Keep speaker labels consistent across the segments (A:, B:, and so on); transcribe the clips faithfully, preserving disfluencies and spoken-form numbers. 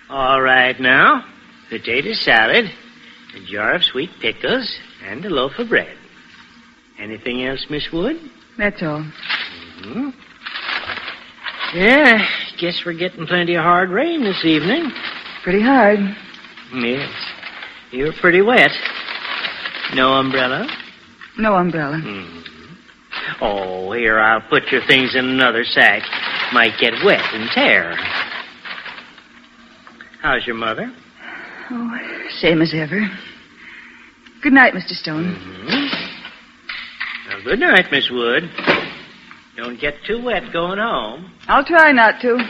A: All right, now. Potato salad, a jar of sweet pickles, and a loaf of bread. Anything else, Miss Wood?
B: That's all.
A: Mm-hmm. Yeah, guess we're getting plenty of hard rain this evening.
B: Pretty hard.
A: Yes. You're pretty wet. No umbrella?
B: No umbrella.
A: Mm-hmm. Oh, here, I'll put your things in another sack. Might get wet and tear. How's your mother?
B: Oh, same as ever. Good night, Mister Stone.
A: Mm-hmm. Well, good night, Miss Wood. Don't get too wet going home.
B: I'll try not to.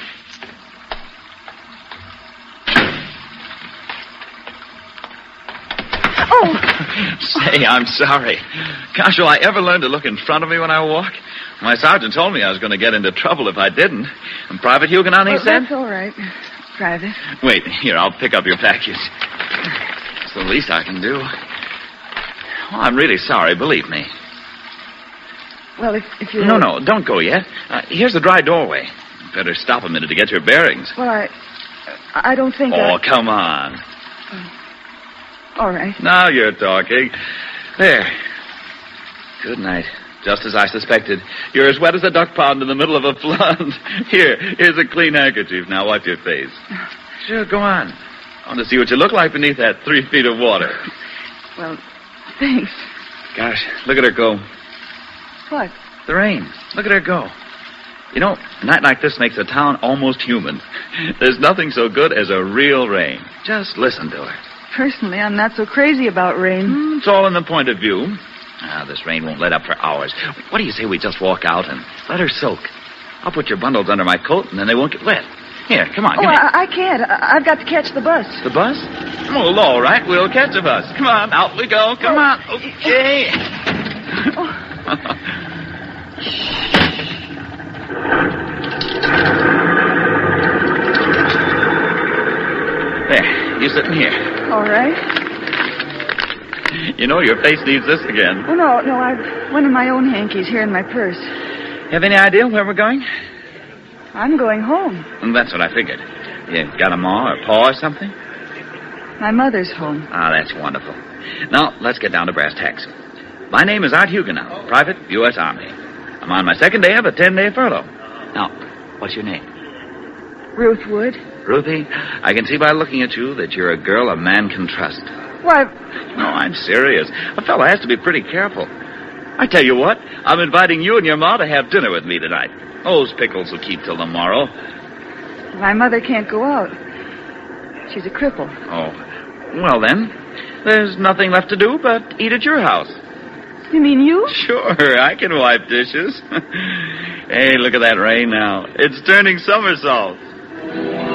B: Oh!
C: Say, I'm sorry. Gosh, will I ever learn to look in front of me when I walk? My sergeant told me I was going to get into trouble if I didn't. And Private Huguenon, he
B: oh,
C: said?
B: That's all right. Private.
C: Wait, here, I'll pick up your package. It's the least I can do. Well, I'm really sorry, believe me.
B: Well, if, if you...
C: No, no, don't go yet. Uh, here's the dry doorway. Better stop a minute to get your bearings.
B: Well, I... I don't think
C: Oh,
B: I...
C: come on.
B: All right.
C: Now you're talking. There. Good night. Just as I suspected. You're as wet as a duck pond in the middle of a flood. Here, here's a clean handkerchief. Now wipe your face. Sure, go on. I want to see what you look like beneath that three feet of water.
B: Well, thanks.
C: Gosh, look at her go.
B: What?
C: The rain. Look at her go. You know, a night like this makes a town almost human. There's nothing so good as a real rain. Just listen to her.
B: Personally, I'm not so crazy about rain.
C: Mm, it's all in the point of view. Ah, this rain won't let up for hours. What do you say we just walk out and let her soak? I'll put your bundles under my coat, and then they won't get wet. Here, come on.
B: Oh, I, I can't. I, I've got to catch the bus.
C: The bus? Oh, all right. We'll catch the bus. Come on, out we go. Come
B: oh.
C: on. Okay.
B: Oh.
C: There, you sitting here.
B: All right.
C: You know, your face needs this again.
B: Oh, no, no, I've one of my own hankies here in my purse.
C: Have any idea where we're going?
B: I'm going home.
C: And that's what I figured. You got a ma or pa or something?
B: My mother's home.
C: Ah, that's wonderful. Now, let's get down to brass tacks. My name is Art Huguenot, Private, U S Army. I'm on my second day of a ten-day furlough. Now, what's your name?
B: Ruth Wood.
C: Ruthie, I can see by looking at you that you're a girl a man can trust.
B: Why?
C: No, I'm serious. A fellow has to be pretty careful. I tell you what, I'm inviting you and your ma to have dinner with me tonight. Those pickles will keep till tomorrow.
B: My mother can't go out. She's a cripple.
C: Oh, well then, there's nothing left to do but eat at your house.
B: You mean you?
C: Sure, I can wipe dishes. Hey, look at that rain now. It's turning somersaults.